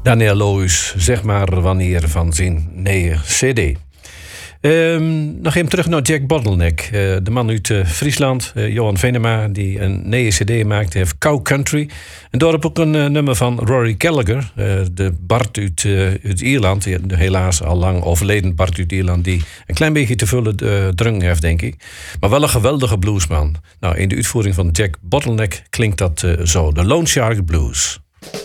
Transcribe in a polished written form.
Daniel Lohuis, zeg maar wanneer van zijn nieuwe cd. Nog even terug naar Jack Bottleneck. De man uit Friesland, Johan Venema, die een nieuwe cd maakte, heeft Cow Country. En daarop ook een nummer van Rory Gallagher, de Bart uit Ierland. Helaas al lang overleden Bart uit Ierland, die een klein beetje te vullen drang heeft, denk ik. Maar wel een geweldige bluesman. Nou, in de uitvoering van Jack Bottleneck klinkt dat zo. De Lone Shark Blues.